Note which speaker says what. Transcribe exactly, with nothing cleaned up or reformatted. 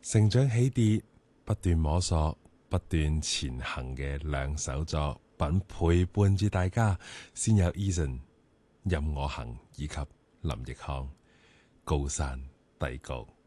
Speaker 1: 成長起跌，不斷摸索，不斷前行嘅兩首作品陪伴住大家，先有 Eason 任我行以及林奕匡高山低谷。